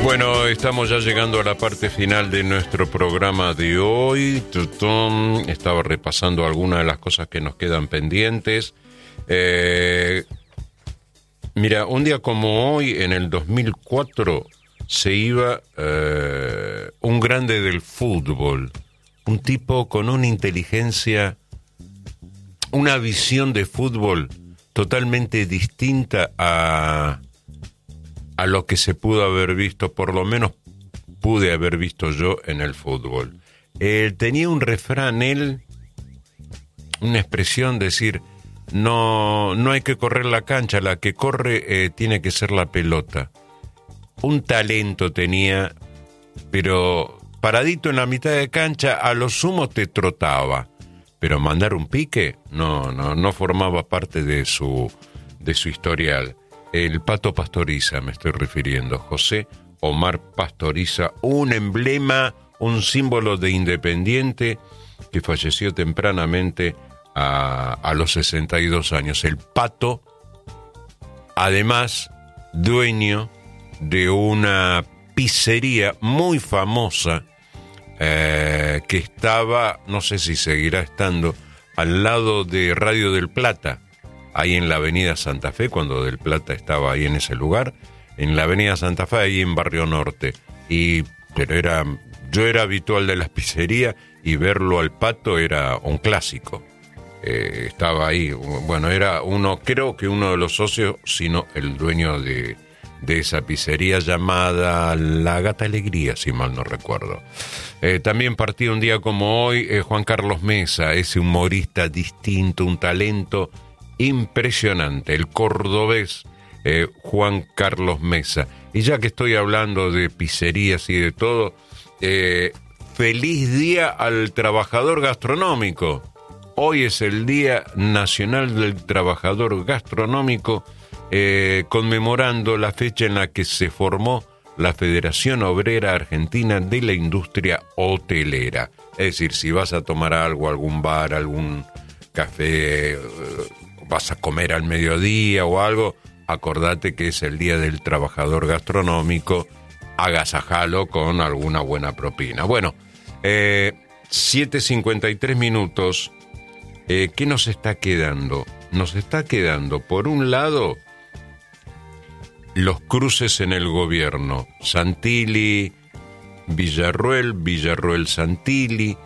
Bueno, estamos ya llegando a la parte final de nuestro programa de hoy. Estaba repasando algunas de las cosas que nos quedan pendientes. Mira, un día como hoy, en el 2004, se iba un grande del fútbol, un tipo con una inteligencia, una visión de fútbol totalmente distinta a lo que se pudo haber visto, por lo menos pude haber visto yo en el fútbol. Tenía un refrán, una expresión, decir, no hay que correr la cancha, la que corre tiene que ser la pelota. Un talento tenía, pero paradito en la mitad de cancha, a lo sumo te trotaba, pero mandar un pique no formaba parte de su historial. El Pato Pastoriza, me estoy refiriendo, José Omar Pastoriza, un emblema, un símbolo de Independiente que falleció tempranamente a los 62 años. El Pato, además, dueño de una pizzería muy famosa que estaba, no sé si seguirá estando, al lado de Radio del Plata, ahí en la avenida Santa Fe, cuando Del Plata estaba ahí en ese lugar, en la avenida Santa Fe, ahí en Barrio Norte. Pero yo era habitual de las pizzerías y verlo al Pato era un clásico. Estaba ahí, bueno, era creo que uno de los socios, sino el dueño de esa pizzería llamada La Gata Alegría, si mal no recuerdo. También partía un día como hoy Juan Carlos Mesa, ese humorista distinto, un talento impresionante, el cordobés Juan Carlos Mesa. Y ya que estoy hablando de pizzerías y de todo, feliz día al trabajador gastronómico. Hoy es el Día Nacional del Trabajador Gastronómico, conmemorando la fecha en la que se formó la Federación Obrera Argentina de la Industria Hotelera. Es decir, si vas a tomar algo, algún bar, algún café, vas a comer al mediodía o algo, acordate que es el Día del Trabajador Gastronómico, agasajalo con alguna buena propina. Bueno, 7:53 minutos. ¿Qué nos está quedando? Nos está quedando, por un lado, los cruces en el gobierno. Santilli, Villarruel, Santilli.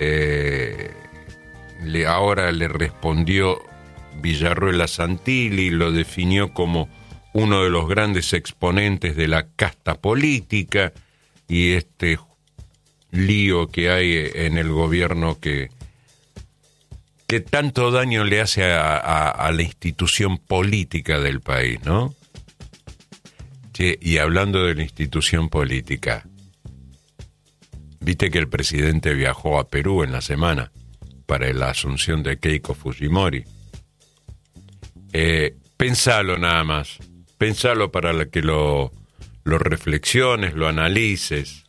Ahora le respondió Villarruel a Santilli, lo definió como uno de los grandes exponentes de la casta política y este lío que hay en el gobierno que tanto daño le hace a la institución política del país, ¿no? Che, y hablando de la institución política, viste que el presidente viajó a Perú en la semana para la asunción de Keiko Fujimori. Pensalo nada más, pensalo para que lo reflexiones, lo analices.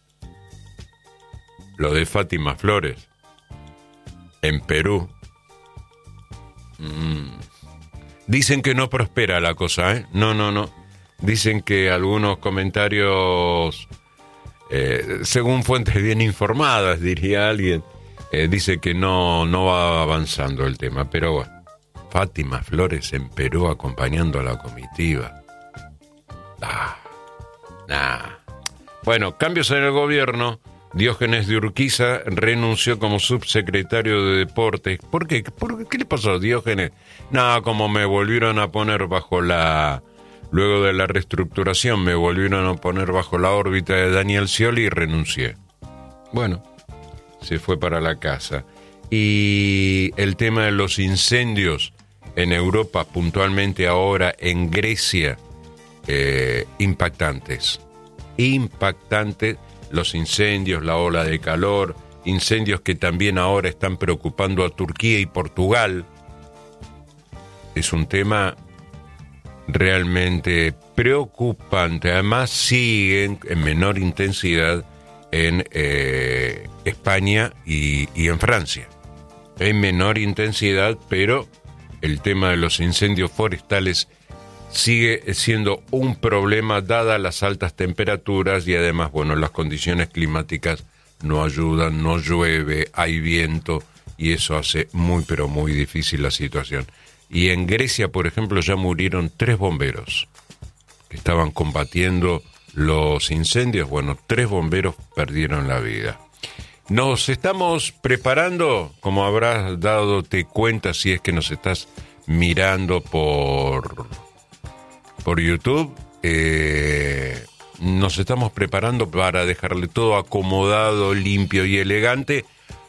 Lo de Fátima Flores en Perú. Dicen que no prospera la cosa, ¿eh? No. Dicen que algunos comentarios, según fuentes bien informadas, diría alguien, dice que no va avanzando el tema. Pero bueno, Fátima Flores en Perú acompañando a la comitiva. Bueno, cambios en el gobierno. Diógenes de Urquiza renunció como subsecretario de Deportes. ¿Por qué? ¿Qué le pasó a Diógenes? Como me volvieron a poner luego de la reestructuración, me volvieron a poner bajo la órbita de Daniel Scioli y renuncié. Bueno, se fue para la casa. Y el tema de los incendios en Europa, puntualmente ahora en Grecia, impactantes. Los incendios, la ola de calor, incendios que también ahora están preocupando a Turquía y Portugal. Es un tema realmente preocupante. Además siguen en menor intensidad en España y en Francia. En menor intensidad, pero el tema de los incendios forestales sigue siendo un problema dadas las altas temperaturas y además, bueno, las condiciones climáticas no ayudan, no llueve, hay viento y eso hace muy pero muy difícil la situación. Y en Grecia, por ejemplo, ya murieron 3 bomberos que estaban combatiendo los incendios. Bueno, 3 bomberos perdieron la vida. Nos estamos preparando, como habrás dado cuenta si es que nos estás mirando por YouTube, nos estamos preparando para dejarle todo acomodado, limpio y elegante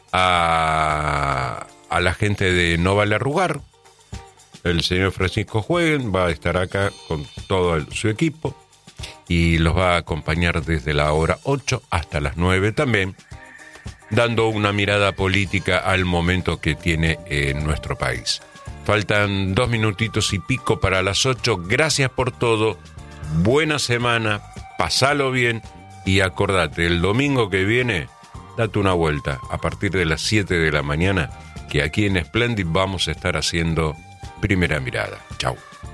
a la gente de No Vale Arrugar. El señor Francisco Jueguen va a estar acá con todo su equipo y los va a acompañar desde la hora 8 hasta las 9 también, dando una mirada política al momento que tiene nuestro país. Faltan 2 minutitos y pico para las 8. Gracias por todo. Buena semana. Pasalo bien. Y acordate, el domingo que viene, date una vuelta a partir de las 7 de la mañana, que aquí en Splendid vamos a estar haciendo Primera Mirada. Chau.